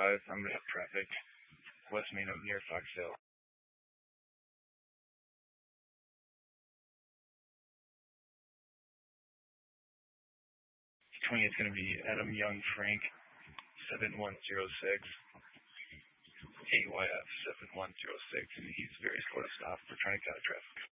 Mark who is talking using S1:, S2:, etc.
S1: I'm going to have traffic west main up near Fox Hill. 20 is going to be Adam Young Frank 7106 AYF 7106, and he's very slow to stop. We're trying to get out of traffic.